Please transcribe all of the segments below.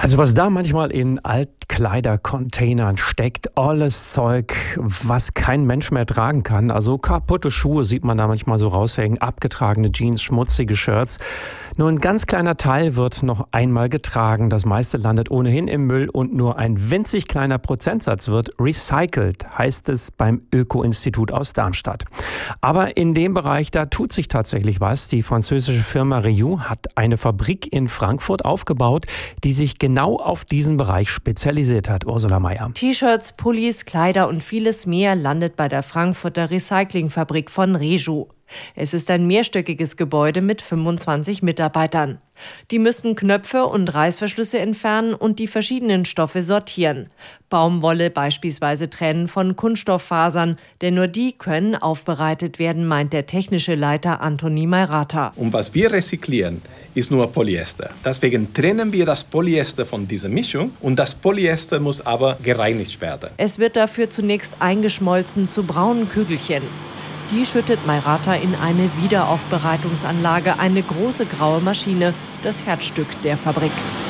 Also was da manchmal in Altkleidercontainern steckt, alles Zeug, was kein Mensch mehr tragen kann. Also kaputte Schuhe sieht man da manchmal so raushängen, abgetragene Jeans, schmutzige Shirts. Nur ein ganz kleiner Teil wird noch einmal getragen. Das meiste landet ohnehin im Müll und nur ein winzig kleiner Prozentsatz wird recycelt, heißt es beim Öko-Institut aus Darmstadt. Aber in dem Bereich, da tut sich tatsächlich was. Die französische Firma Reju hat eine Fabrik in Frankfurt aufgebaut, die sich genau auf diesen Bereich spezialisiert hat. Ursula Meier. T-Shirts, Pullis, Kleider und vieles mehr landet bei der Frankfurter Recyclingfabrik von Reju. Es ist ein mehrstöckiges Gebäude mit 25 Mitarbeitern. Die müssen Knöpfe und Reißverschlüsse entfernen und die verschiedenen Stoffe sortieren. Baumwolle beispielsweise trennen von Kunststofffasern, denn nur die können aufbereitet werden, meint der technische Leiter Antoni Mairata. Und was wir recyceln, ist nur Polyester. Deswegen trennen wir das Polyester von dieser Mischung und das Polyester muss aber gereinigt werden. Es wird dafür zunächst eingeschmolzen zu braunen Kügelchen. Die schüttet Mairata in eine Wiederaufbereitungsanlage, eine große graue Maschine, das Herzstück der Fabrik.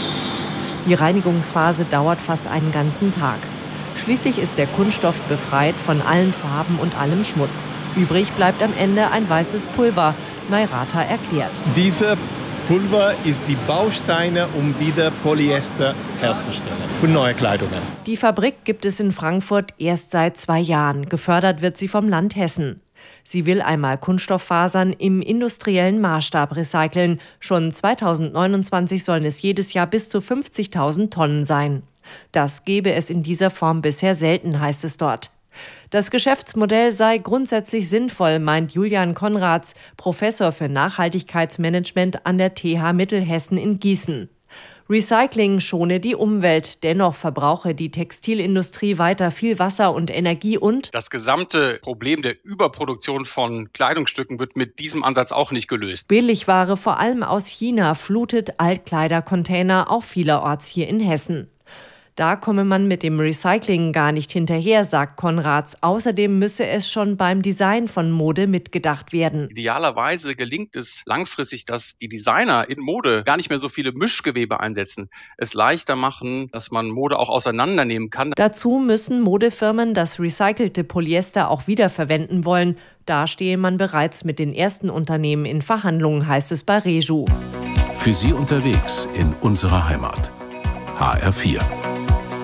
Die Reinigungsphase dauert fast einen ganzen Tag. Schließlich ist der Kunststoff befreit von allen Farben und allem Schmutz. Übrig bleibt am Ende ein weißes Pulver. Mairata erklärt. Diese Pulver ist die Bausteine, um wieder Polyester herzustellen für neue Kleidungen. Die Fabrik gibt es in Frankfurt erst seit 2 Jahren. Gefördert wird sie vom Land Hessen. Sie will einmal Kunststofffasern im industriellen Maßstab recyceln. Schon 2029 sollen es jedes Jahr bis zu 50.000 Tonnen sein. Das gebe es in dieser Form bisher selten, heißt es dort. Das Geschäftsmodell sei grundsätzlich sinnvoll, meint Julian Konrads, Professor für Nachhaltigkeitsmanagement an der TH Mittelhessen in Gießen. Recycling schone die Umwelt, dennoch verbrauche die Textilindustrie weiter viel Wasser und Energie und das gesamte Problem der Überproduktion von Kleidungsstücken wird mit diesem Ansatz auch nicht gelöst. Billigware, vor allem aus China, flutet Altkleidercontainer auch vielerorts hier in Hessen. Da komme man mit dem Recycling gar nicht hinterher, sagt Konrads. Außerdem müsse es schon beim Design von Mode mitgedacht werden. Idealerweise gelingt es langfristig, dass die Designer in Mode gar nicht mehr so viele Mischgewebe einsetzen. Es leichter machen, dass man Mode auch auseinandernehmen kann. Dazu müssen Modefirmen das recycelte Polyester auch wiederverwenden wollen. Da stehe man bereits mit den ersten Unternehmen in Verhandlungen, heißt es bei Reju. Für Sie unterwegs in unserer Heimat. HR4.